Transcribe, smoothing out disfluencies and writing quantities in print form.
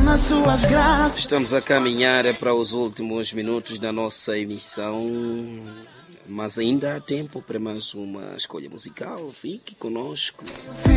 nas suas graças. Estamos a caminhar para os últimos minutos da nossa emissão, mas ainda há tempo para mais uma escolha musical. Fique conosco.